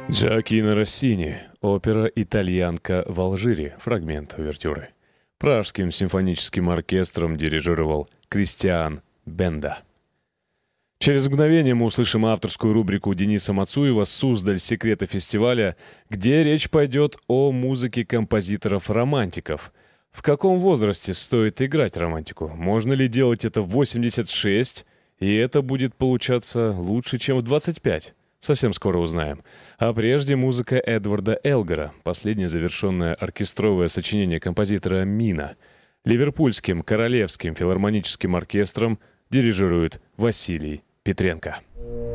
Джоаккино Россини. Опера «Итальянка в Алжире». Фрагмент увертюры. Пражским симфоническим оркестром дирижировал Кристиан Бенда. Через мгновение мы услышим авторскую рубрику Дениса Мацуева «Суздаль. Секреты фестиваля», где речь пойдет о музыке композиторов-романтиков. В каком возрасте стоит играть романтику? Можно ли делать это в 86, и это будет получаться лучше, чем в 25? Совсем скоро узнаем. А прежде музыка Эдварда Элгара, последнее завершенное оркестровое сочинение композитора Мина. Ливерпульским Королевским филармоническим оркестром дирижирует Василий Петренко.